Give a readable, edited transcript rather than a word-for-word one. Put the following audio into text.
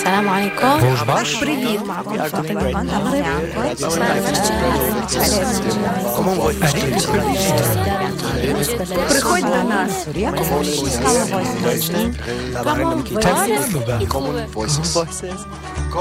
السلام عليكم. Привіт, معكم فاطمة من المغرب. Приходь до нас. Common voices.